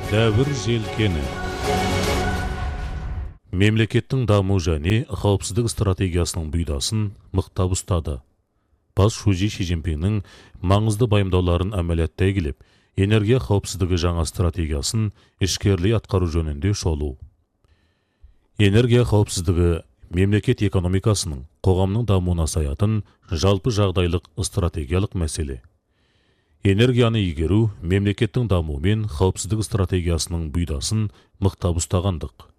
Дәуір желкені. Мемлекеттің даму және қауіпсіздік стратегиясының бұйдасын мықтап ұстады. Бас Шужи Ши Цзиньпиннің маңызды байымдауларын әмәлияттай келіп, энергия қауіпсіздігі жаңа стратегиясын ішкерлей атқару жөнінде шолу. Энергия қауіпсіздігі мемлекет экономикасының, қоғамның дамуына саятын жалпы жағдайлық стратегиялық мәселе. Энергияны игеру мемлекеттің дамуы мен қауіпсіздік стратегиясының бұйдасын мықтап ұстағандық.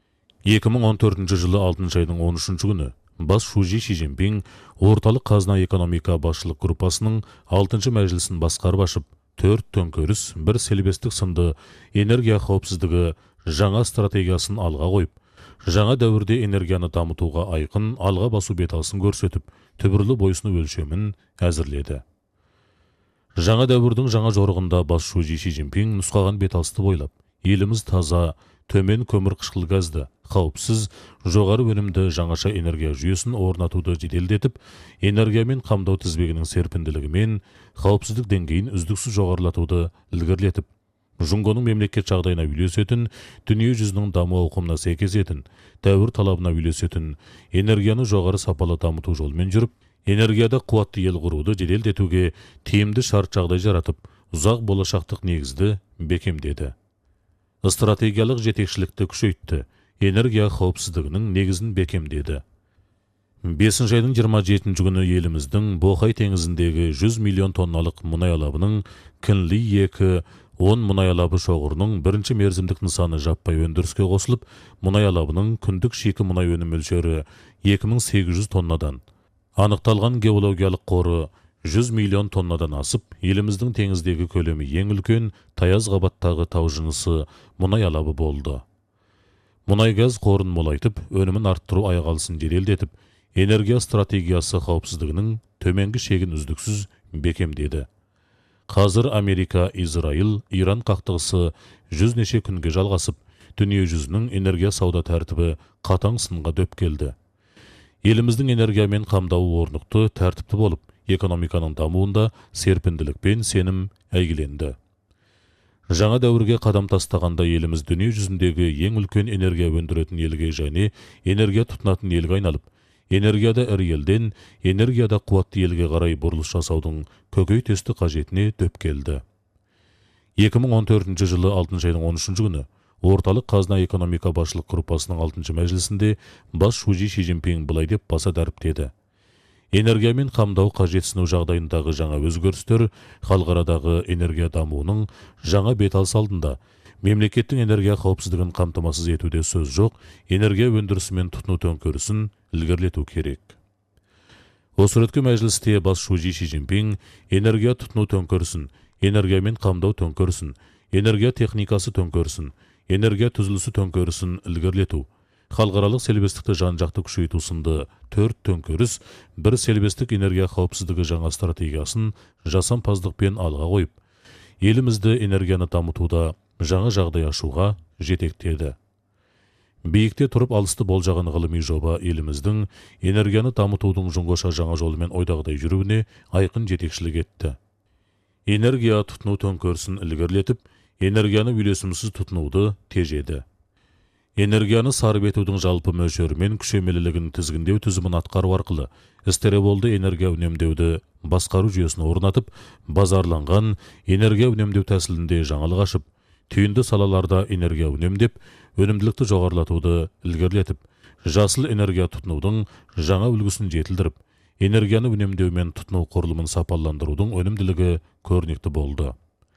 2014 жылы 6 айдың 13 күні Бас Шужи Ши Цзиньпин орталық қазына экономика басшылық группасының 6 мәжілісін басқарып ашып, 4 төңкеріс, 1 селбестік сынды энергия қауіпсіздігі жаңа стратегиясын алға қойып, жаңа дәуірде энергияны дамытуға айқын алға басу беталысын көрсетіп, түбірлі бойсыну өлшемін әзірледі. Жаңа дәуірдің жаңа жорығында Бас Шужи Ши Цзиньпин нұсқаған беталысты бойлап, еліміз таза, төмен көмір қышқыл газды, қауіпсіз, жоғары өнімді жаңаша энергия жүйесін орнатуды жеделдетіп, энергиямен қамдау тізбегінің серпінділігімен қауіпсіздік деңгейін үздіксіз жоғарылатуды ілгерілетіп, Жұңгоның мемлекет жағдайына үйлесетін, дүние жүзінің даму ауқымына сәйкес етін, дәуір талабына үйлесетін, энергияны жоғары сапалы дамыту жолымен жүріп, энергияда қуатты ел құруды жеделдетуге тиімді шарт жағдай жаратып, ұзақ болашақтық негізді бекемдеді. Стратегиялық жетекшілікті күшейтті, энергия қауіпсіздігінің негізін бекемдеді. 5 айдың 27 күні еліміздің Боқай теңізіндегі 100 миллион тонналық мұнай алабының Кінли 2-10 мұнай алабы шоғырының бірінші мерзімдік нысаны жаппай өндіріске қосылып, мұнай алабының күндік шикі мұнай өнім мөлшері 2800 тоннадан, анықталған геологиялық қоры 100 миллион тоннадан асып, еліміздің теңіздегі көлемі ең үлкен Таяз қабаттағы тау жынысы мұнай алабы болды. Мұнай газ қорын молайтып, өнімін арттыру аяқалысын жеделдетіп, энергия стратегиясы қауіпсіздігінің төменгі шегін үздіксіз бекемдеді. Қазір Америка, Израил, Иран қақтығысы 100 неше күнге жалғасып, дүние жүзінің энергия сауда тәртібі қатаң сынға дөп келді. Еліміздің энергиямен қамдауы орнықты, тәртіпті болып, экономиканың дамуында серпінділік пен сенім әйгіленді. Жаңа дәуірге қадам тастағанда еліміз дүние жүзіндегі ең үлкен энергия өндіретін елге және энергия тұтынатын елге айналып, энергияда ірі елден энергияда қуатты елге қарай бұрылыс жасаудың көкейтесті қажетіне дөп келді. 2014 жылы 6 айдың 13 күні орталық қазына экономика басшылық группасының 6 мәжілісінде Бас Шужи Ши Цзиньпин былай деп баса дәріптеді. Энергиямен қамдау қажетсіну жағдайындағы жаңа өзгерістер халықарадағы энергия дамуының жаңа беталыс алдында мемлекеттің энергия қауіпсіздігін қамтамасыз етуде сөз жоқ, энергия өндірісі мен тұтыну төңкерісін ілгерілету керек. Осы ретте мәжілісте Бас Шужи Ши Цзиньпин энергия тұтыну төңкерісін, энергиямен қамдау төңкерісін, энергия техникасы төңкерісін, энергия түзілісі төңкерісін ілгерілету, халықаралық селбестікті жан-жақты күшейту сынды 4 төңкеріс, 1 селбестік энергия қауіпсіздігі жаңа стратегиясын жасампаздықпен алға қойып, елімізді энергияны дамытуда жаңа жағдай ашуға жетектеді. Биікте тұрып алысты болжаған ғылыми жоба еліміздің энергияны дамытудың жұңғыша жаңа жолымен ойдағыдай жүруіне айқын жетекшілік етті. Энергия тұтыну төңкерісін ілгерілетіп, энергияны үйлесімсіз тұтынуды тежеді. Энергияны сарып етудің жалпы мөлшері мен күшемелілігін тізгіндеу тізімін атқару арқылы стереоболды энергия үнемдеуді басқару жүйесін орнатып, базарланған энергия үнемдеу тәсілінде жаңалық ашып, түйінді салаларда энергия үнемдеп, өнімділікті жоғарылатуды ілгерілетіп, жасыл энергия тұтынудың жаңа үлгісін жетілдіріп, энергияны үнемдеу мен тұтыну құрылымын сапаландырудың өнімділігі көрнекті болды.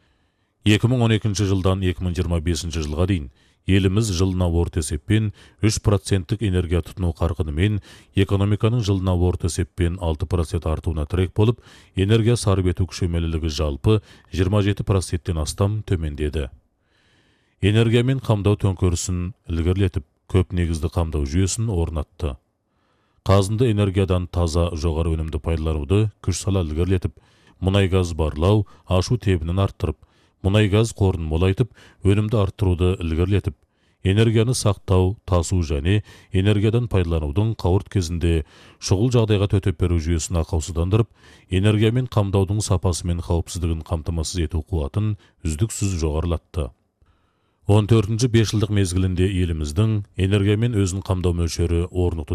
2012 жылдан 2025 жылға дейін еліміз жылына орта есеппен 3% энергия тұтыну қарқынымен экономиканың жылына орта есеппен 6% артуына тірек болып, энергия сарып ету күшемелілігі жалпы 27%-тен астам төмендеді. Энергиямен қамдау төңкерісін ілгерілетіп, көп негізді қамдау жүйесін орнатты. Қазынды энергиядан таза жоғары өнімді пайдалануды күш сала ілгерілетіп, мұнай газ барлау, ашу тебінін арттырып, мұнай газ қорын молайтып, өнімді арттыруды ілгерілетіп, энергияны сақтау, тасу және энергиядан пайдаланудың қауырт кезінде шұғыл жағдайға төтеп беру жүйесін ақаусыздандырып, энергиямен қамдаудың сапасы мен қауіпсіздігін қамтамасыз ету қуатын үздіксіз жоғарылатты. 14-5 жылдық мезгілінде еліміздің энергиямен өзін қамдау мөлшері орнықты